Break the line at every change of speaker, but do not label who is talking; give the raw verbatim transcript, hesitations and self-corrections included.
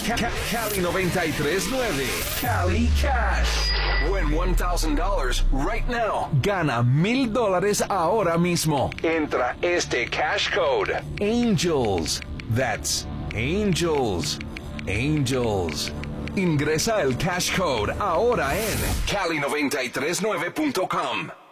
Cali noventa y tres nueve. Cali Cash. Win one thousand dollars right now. Gana mil dólares ahora mismo. Entra este cash code. Angels. That's Angels. Angels. Ingresa el cash code ahora en cali noventa y tres nueve punto com.